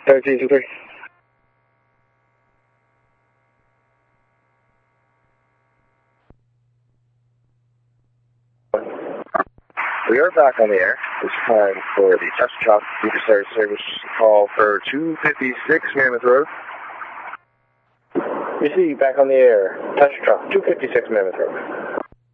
1323. We are back on the air. It's time for the Touch Truck Superstar service call for 256 Mammoth Road. You see, back on the air. Touch Truck, 256 Mammoth Road.